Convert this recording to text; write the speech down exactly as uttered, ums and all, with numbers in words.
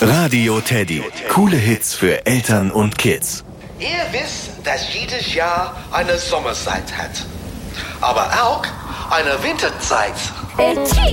Radio Teddy. Coole Hits für Eltern und Kids. Ihr wisst, dass jedes Jahr eine Sommerzeit hat. Aber auch eine Winterzeit. Teddy.